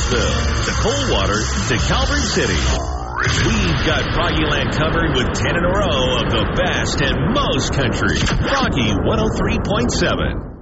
Clarksville to Coldwater to Calvert City. We've got Froggy Land covered with 10 in a row of the best and most country. Froggy 103.7.